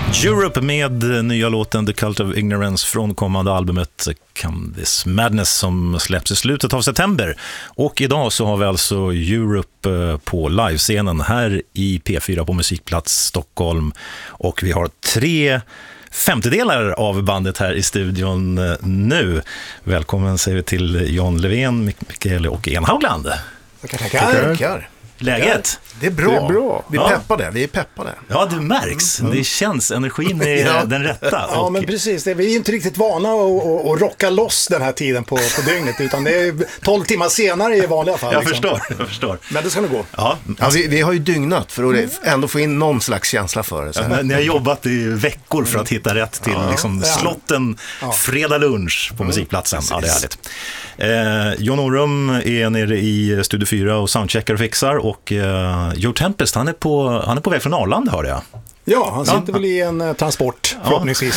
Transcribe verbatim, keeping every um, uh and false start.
Europe med nya låten The Cult of Ignorance från kommande albumet Come This Madness som släpps i slutet av september. Och idag så har vi alltså Europe på livescenen här i P fyra på Musikplats Stockholm. Och vi har tre femtedelar av bandet här i studion nu. Välkommen säger vi till Jan Levén, Mikael och Ian Haugland. Tackar, tackar. tackar. Läget? Det är bra. Det är bra. Vi är ja. peppade, vi är peppade. Ja, det märks. Mm. Det känns, energin är ja. den rätta. Ja, och... men precis. Det, vi är inte riktigt vana att, att, att rocka loss den här tiden på, på dygnet, utan det är tolv timmar senare i vanliga fall. Jag liksom. förstår, jag förstår. Men det ska nog gå. Ja, ja vi, vi har ju dygnat för att ändå få in någon slags känsla för det. Så. Ja, ni har jobbat i veckor för att hitta rätt till ja. liksom, slotten ja. fredag lunch på Musikplatsen. Ja, det är härligt. Eh, Jon Orum är nere i Studio fyra och soundcheckar och fixar, och eh, Joe Tempest, han är, på, han är på väg från Arlanda, hörde jag. Ja, han sitter ja. väl i en uh, transport förhoppningsvis.